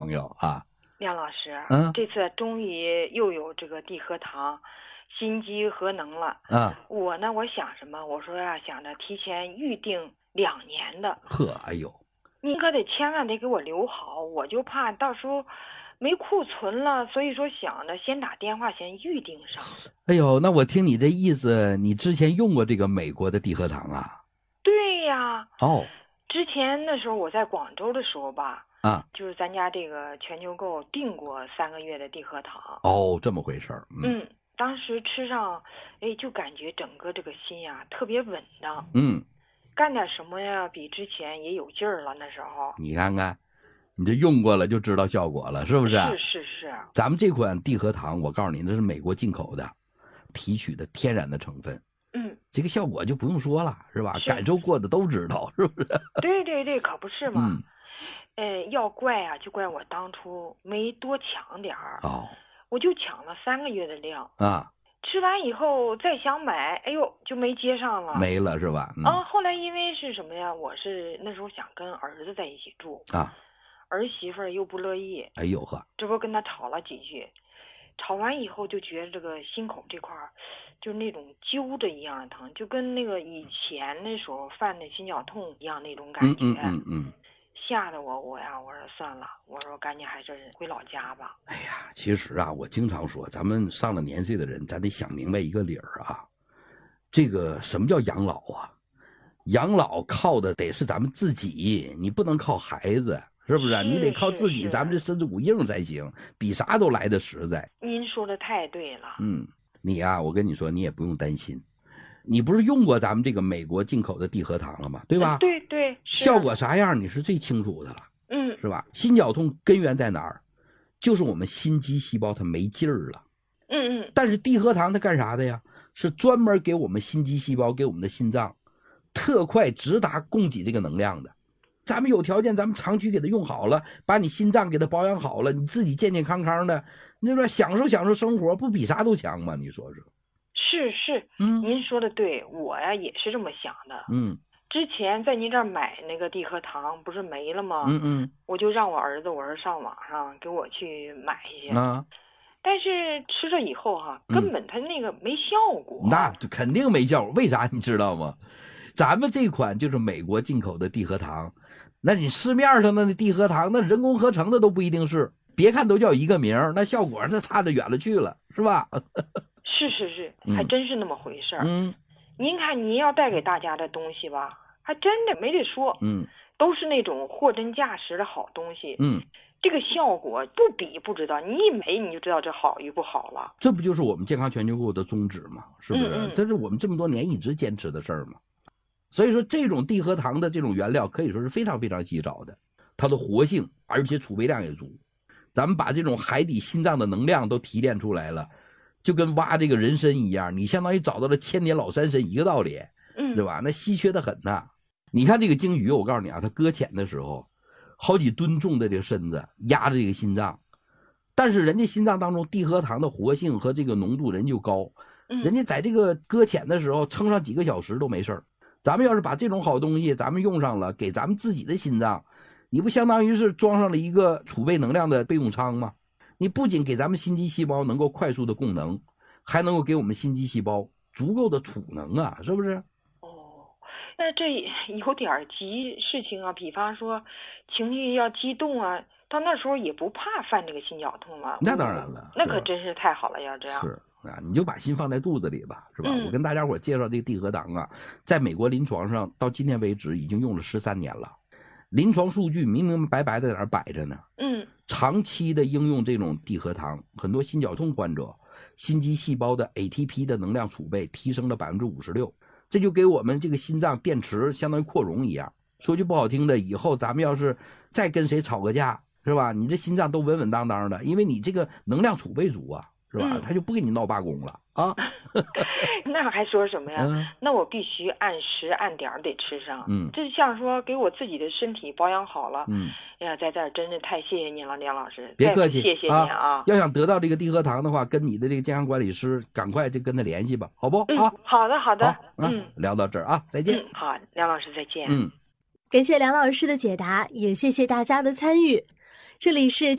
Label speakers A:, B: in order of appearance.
A: 朋友啊。
B: 梁老师，
A: 嗯，
B: 这次终于又有这个地核糖心肌核能了。我想什么？我说呀，想着提前预定2年的。
A: 呵，哎呦，
B: 您可得千万得给我留好，我就怕到时候没库存了，所以说想着先打电话先预定上。
A: 哎呦，那我听你这意思，你之前用过这个美国的地核糖啊？
B: 对呀。
A: 哦，
B: 之前那时候我在广州的时候吧，就是咱家这个全球购订过3个月的地核糖。
A: 哦，这么回事儿。
B: 当时吃上，就感觉整个这个心呀特别稳当。干点什么呀，比之前也有劲儿了。那时候
A: 你看看，你这用过了就知道效果了，是不是？
B: 是。
A: 咱们这款地核糖，我告诉你，那是美国进口的，提取的天然的成分。这个效果就不用说了，是吧？感受过的都知道，是不是？
B: 对，可不是嘛。要怪啊，就怪我当初没多抢点儿。我就抢了3个月的量啊。吃完以后再想买，哎呦，就没接上了，
A: 没了是吧？
B: 后来因为是什么呀？我是那时候想跟儿子在一起住啊，儿媳妇儿又不乐意。
A: 哎呦呵，
B: 这不跟他吵了几句，吵完以后就觉得这个心口这块儿，就那种揪着一样的疼，就跟那个以前那时候犯的心绞痛一样那种感觉。吓得我说算了，我说赶紧还是回老家吧。
A: 哎呀，其实啊，我经常说，咱们上了年岁的人，咱得想明白一个理儿啊。这个什么叫养老啊？养老靠的得是咱们自己，你不能靠孩子，是不是？你得靠自己，咱们这身子骨硬才行，比啥都来得实在。
B: 您说的太对了。
A: 你啊，我跟你说，你也不用担心。你不是用过咱们这个美国进口的地核糖了吗？对吧？
B: 对，
A: 效果啥样你是最清楚的了。是吧？心绞痛根源在哪儿？就是我们心肌细胞它没劲儿了。但是地核糖它干啥的呀？是专门给我们心肌细胞，给我们的心脏特快直达供给这个能量的。咱们有条件，咱们长期给它用好了，把你心脏给它保养好了，你自己健健康康的，那边享受生活，不比啥都强吗？你说说。
B: 是，您说的对，我呀也是这么想的。之前在您这儿买那个地核糖不是没了吗？我就让我儿子，我说上网上给我去买一些。但是吃了以后根本它那个没效果。
A: 那肯定没效果，为啥你知道吗？咱们这款就是美国进口的地核糖，那你市面上的那地核糖，那人工合成的都不一定是。别看都叫一个名，那效果那差得远了去了，是吧？
B: 是，还真是那么回事儿。您看，您要带给大家的东西吧，还真的没得说。都是那种货真价实的好东西。这个效果不比不知道，你一没你就知道这好与不好了。
A: 这不就是我们健康全球购的宗旨吗？是不是？这是我们这么多年一直坚持的事儿嘛。所以说，这种地核糖的这种原料可以说是非常非常稀少的，它的活性而且储备量也足。咱们把这种海底心脏的能量都提炼出来了，就跟挖这个人参一样，你相当于找到了千年老山参一个道理，对吧？那稀缺的很呐。你看这个鲸鱼，我告诉你啊，它搁浅的时候，好几吨重的这个身子压着这个心脏，但是人家心脏当中地核糖的活性和这个浓度人就高，人家在这个搁浅的时候撑上几个小时都没事儿。咱们要是把这种好东西咱们用上了，给咱们自己的心脏，你不相当于是装上了一个储备能量的备用舱吗？你不仅给咱们心肌细胞能够快速的供能，还能够给我们心肌细胞足够的储能啊，是不是？
B: 那这有点急事情啊，比方说情绪要激动啊，到那时候也不怕犯这个心绞痛了。
A: 那当然了，
B: 那可真是太好了，要这样。
A: 是啊，你就把心放在肚子里吧，是吧？我跟大家伙介绍这个地核糖啊，在美国临床上到今天为止已经用了13年了，临床数据明明白白的在那儿摆着呢。长期的应用这种地核糖，很多心绞痛患者心肌细胞的 ATP 的能量储备提升了56%，这就给我们这个心脏电池相当于扩容一样。说句不好听的，以后咱们要是再跟谁吵个架，是吧？你这心脏都稳稳当当的，因为你这个能量储备足啊，是吧？他就不给你闹罢工了啊。
B: 那还说什么呀？那我必须按时按点得吃上。这像说给我自己的身体保养好了。哎呀，在这儿真是太谢谢您了，梁老师。
A: 别客气，
B: 谢谢您啊！
A: 要想得到这个地核糖的话，跟你的这个健康管理师赶快就跟他联系吧，好不？
B: 好的。
A: 聊到这儿啊，再见。
B: 好，梁老师再见。
C: 感谢梁老师的解答，也谢谢大家的参与。这里是